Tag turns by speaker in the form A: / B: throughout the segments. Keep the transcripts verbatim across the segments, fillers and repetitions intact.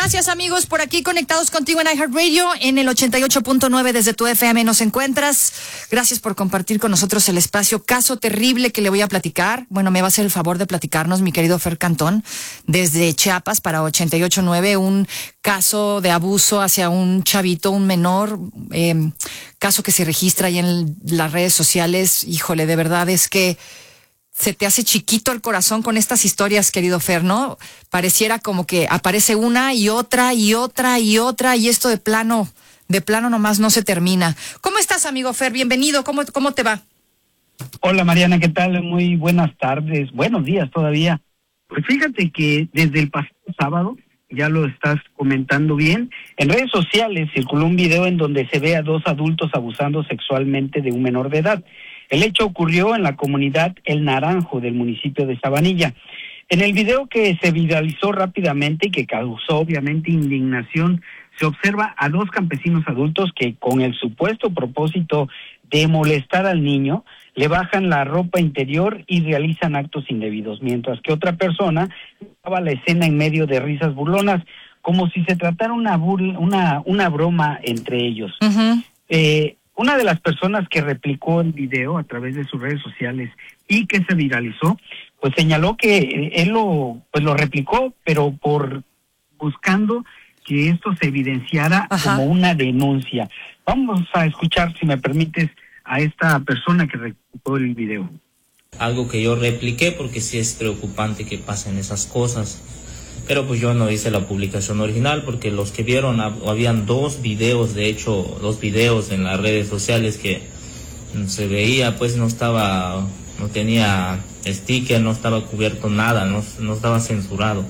A: Gracias, amigos, por aquí conectados contigo en iHeartRadio, en el ochenta y ocho punto nueve desde tu F M nos encuentras. Gracias por compartir con nosotros el espacio. Caso terrible que le voy a platicar. Bueno, me va a hacer el favor de platicarnos mi querido Fer Cantón, desde Chiapas para ochenta y ocho punto nueve, un caso de abuso hacia un chavito, un menor, eh, caso que se registra ahí en las redes sociales. Híjole, de verdad es que se te hace chiquito el corazón con estas historias, querido Fer, ¿no? Pareciera como que aparece una y otra y otra y otra y esto de plano, de plano nomás no se termina. ¿Cómo estás, amigo Fer? Bienvenido. ¿Cómo, cómo te va?
B: Hola, Mariana, ¿qué tal? Muy buenas tardes, buenos días todavía. Pues fíjate que desde el pasado sábado, ya lo estás comentando bien, en redes sociales circuló un video en donde se ve a dos adultos abusando sexualmente de un menor de edad. El hecho ocurrió en la comunidad El Naranjo del municipio de Sabanilla. En el video, que se viralizó rápidamente y que causó obviamente indignación, se observa a dos campesinos adultos que, con el supuesto propósito de molestar al niño, le bajan la ropa interior y realizan actos indebidos, mientras que otra persona graba la escena en medio de risas burlonas, como si se tratara una burla, una, una broma entre ellos. Uh-huh. Eh, Una de las personas que replicó el video a través de sus redes sociales y que se viralizó, pues señaló que él lo, pues lo replicó, pero por buscando que esto se evidenciara Ajá. como una denuncia. Vamos a escuchar, si me permites, a esta persona que replicó el video.
C: Algo que yo repliqué porque sí es preocupante que pasen esas cosas. Pero pues yo no hice la publicación original porque los que vieron, habían dos videos, de hecho, dos videos en las redes sociales que se veía, pues no estaba, no tenía sticker, no estaba cubierto nada, no, no estaba censurado.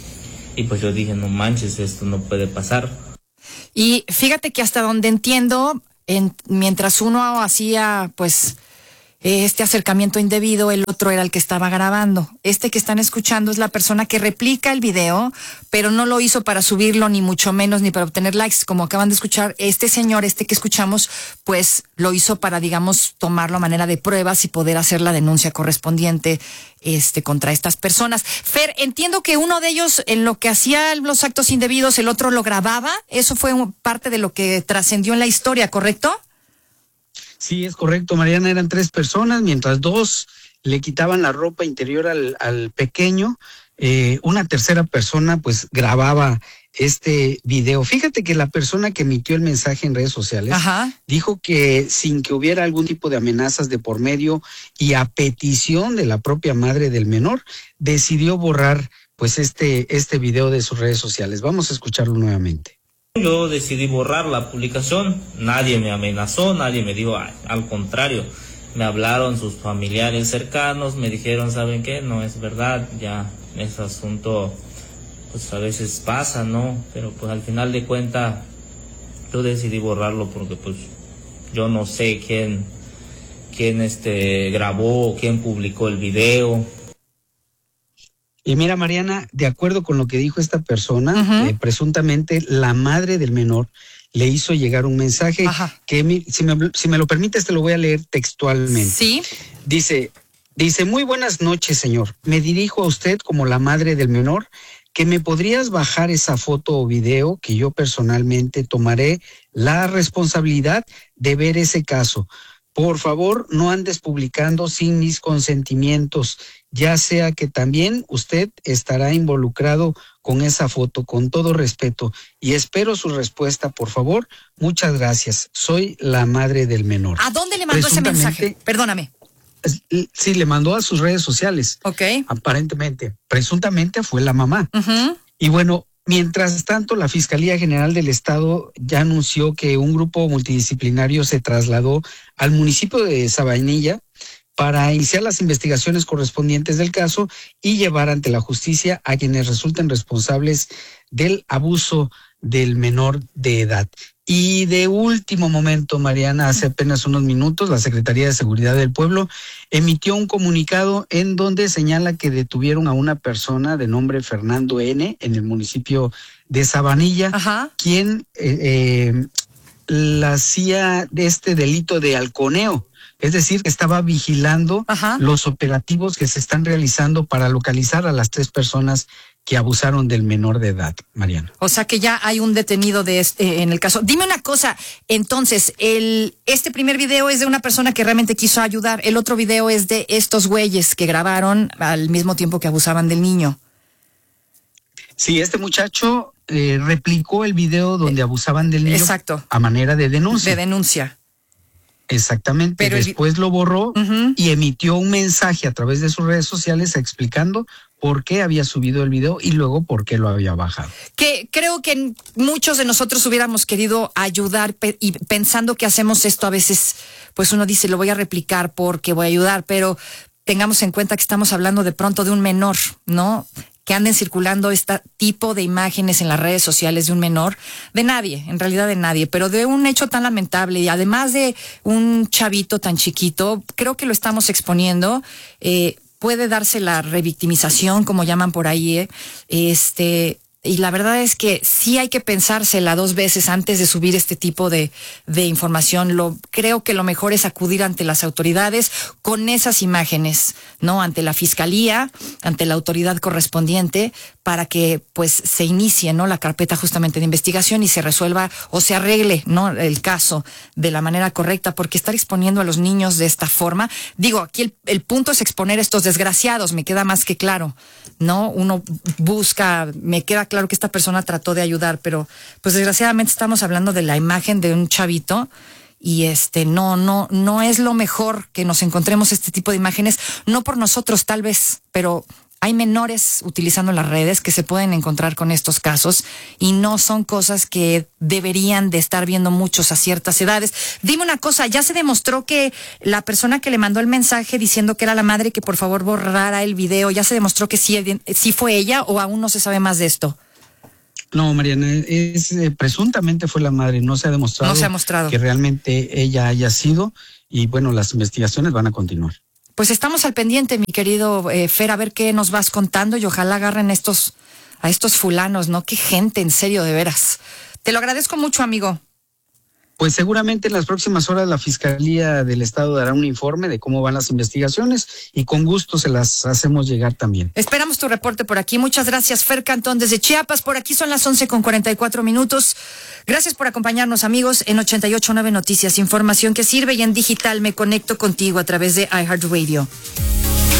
C: Y pues yo dije, no manches, esto no puede pasar.
A: Y fíjate que hasta donde entiendo, en, mientras uno hacía, pues, este acercamiento indebido, el otro era el que estaba grabando. Este que están escuchando es la persona que replica el video, pero no lo hizo para subirlo, ni mucho menos, ni para obtener likes, como acaban de escuchar. Este señor, este que escuchamos, pues lo hizo para, digamos, tomarlo a manera de pruebas y poder hacer la denuncia correspondiente este contra estas personas. Fer, entiendo que uno de ellos, en lo que hacía los actos indebidos, el otro lo grababa. Eso fue parte de lo que trascendió en la historia, ¿correcto?
B: Sí, es correcto, Mariana, eran tres personas, mientras dos le quitaban la ropa interior al, al pequeño, eh, una tercera persona pues grababa este video. Fíjate que la persona que emitió el mensaje en redes sociales Ajá. dijo que sin que hubiera algún tipo de amenazas de por medio y a petición de la propia madre del menor, decidió borrar pues este, este video de sus redes sociales. Vamos a escucharlo nuevamente.
C: Yo decidí borrar la publicación, nadie me amenazó, nadie me dijo, ay, al contrario, me hablaron sus familiares cercanos, me dijeron, ¿saben qué? No es verdad, ya ese asunto pues a veces pasa, ¿no? Pero pues al final de cuentas yo decidí borrarlo porque pues yo no sé quién, quién este grabó, quién publicó el video.
B: Y mira, Mariana, de acuerdo con lo que dijo esta persona, uh-huh. eh, presuntamente la madre del menor le hizo llegar un mensaje Ajá. que, mi, si, me, si me lo permites, te lo voy a leer textualmente.
A: Sí.
B: Dice, dice, muy buenas noches, señor. Me dirijo a usted como la madre del menor, que me podrías bajar esa foto o video que yo personalmente tomaré la responsabilidad de ver ese caso. Por favor, no andes publicando sin mis consentimientos, ya sea que también usted estará involucrado con esa foto, con todo respeto, y espero su respuesta, por favor. Muchas gracias. Soy la madre del menor.
A: ¿A dónde le mandó ese mensaje? Perdóname.
B: Sí, le mandó a sus redes sociales.
A: Ok.
B: Aparentemente. Presuntamente fue la mamá.
A: Uh-huh.
B: Y bueno, mientras tanto, la Fiscalía General del Estado ya anunció que un grupo multidisciplinario se trasladó al municipio de Sabanilla para iniciar las investigaciones correspondientes del caso y llevar ante la justicia a quienes resulten responsables del abuso del menor de edad. Y de último momento, Mariana, hace apenas unos minutos, la Secretaría de Seguridad del Pueblo emitió un comunicado en donde señala que detuvieron a una persona de nombre Fernando N. en el municipio de Sabanilla,
A: Ajá.
B: quien eh, eh, la hacía de este delito de halconeo. Es decir, que estaba vigilando Ajá. los operativos que se están realizando para localizar a las tres personas
D: que abusaron del menor de edad, Mariana.
A: O sea que ya hay un detenido de este, en el caso. Dime una cosa, entonces, el este primer video es de una persona que realmente quiso ayudar, el otro video es de estos güeyes que grabaron al mismo tiempo que abusaban del niño.
D: Sí, este muchacho eh, replicó el video donde abusaban del niño.
A: Exacto.
D: A manera de denuncia.
A: De denuncia.
D: Exactamente,
A: pero
D: después
A: el...
D: lo borró
A: uh-huh.
D: y emitió un mensaje a través de sus redes sociales explicando por qué había subido el video y luego por qué lo había bajado.
A: Que creo que muchos de nosotros hubiéramos querido ayudar pe- y pensando que hacemos esto a veces, pues uno dice, lo voy a replicar porque voy a ayudar, pero tengamos en cuenta que estamos hablando de pronto de un menor, ¿no? Que anden circulando este tipo de imágenes en las redes sociales de un menor, de nadie, en realidad de nadie, pero de un hecho tan lamentable y además de un chavito tan chiquito, creo que lo estamos exponiendo, eh, puede darse la revictimización, como llaman por ahí, eh, este... Y la verdad es que sí hay que pensársela dos veces antes de subir este tipo de, de información. Lo, creo que lo mejor es acudir ante las autoridades con esas imágenes, ¿no? Ante la fiscalía, ante la autoridad correspondiente, para que pues se inicie, ¿no? La carpeta justamente de investigación y se resuelva o se arregle, ¿no? El caso de la manera correcta, porque estar exponiendo a los niños de esta forma, digo, aquí el, el punto es exponer a estos desgraciados, me queda más que claro, ¿no? Uno busca, me queda claro que esta persona trató de ayudar, pero pues desgraciadamente estamos hablando de la imagen de un chavito y este no no no es lo mejor que nos encontremos este tipo de imágenes, no por nosotros tal vez, pero hay menores utilizando las redes que se pueden encontrar con estos casos y no son cosas que deberían de estar viendo muchos a ciertas edades. Dime una cosa, ¿ya se demostró que la persona que le mandó el mensaje diciendo que era la madre que por favor borrara el video, ya se demostró que sí, sí fue ella o aún no se sabe más de esto?
D: No, Mariana, es, eh, presuntamente fue la madre, no se ha demostrado,
A: no se ha mostrado
D: que realmente ella haya sido y bueno, las investigaciones van a continuar.
A: Pues estamos al pendiente, mi querido eh, Fer, a ver qué nos vas contando y ojalá agarren estos, a estos fulanos, ¿no? Qué gente, en serio, de veras. Te lo agradezco mucho, amigo.
D: Pues seguramente en las próximas horas la Fiscalía del Estado dará un informe de cómo van las investigaciones y con gusto se las hacemos llegar también.
A: Esperamos tu reporte por aquí. Muchas gracias, Fer Cantón, desde Chiapas. Por aquí son las once con cuarenta y cuatro minutos. Gracias por acompañarnos, amigos, en ochenta y ocho punto nueve Noticias. Información que sirve y en digital me conecto contigo a través de iHeartRadio.